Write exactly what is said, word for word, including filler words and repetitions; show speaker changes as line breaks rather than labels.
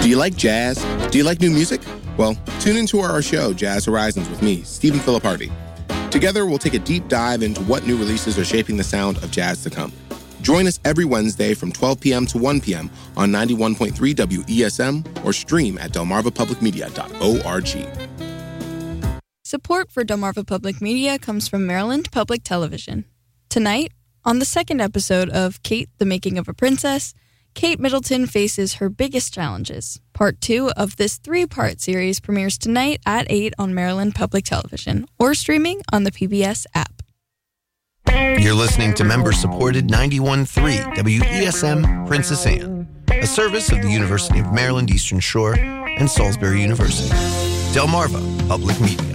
Do you like jazz? Do you like new music? Well, tune into our show, Jazz Horizons, with me, Stephen Phillip Hardy. Together, we'll take a deep dive into what new releases are shaping the sound of jazz to come. Join us every Wednesday from twelve p.m. to one p.m. on ninety-one point three W E S M or stream at delmarva public media dot org.
Support for Delmarva Public Media comes from Maryland Public Television. Tonight, on the second episode of Kate, the Making of a Princess, Kate Middleton faces her biggest challenges. Part two of this three-part series premieres tonight at eight on Maryland Public Television or streaming on the P B S app.
You're listening to member-supported ninety-one point three W E S M Princess Anne, a service of the University of Maryland Eastern Shore and Salisbury University. Delmarva Public Media.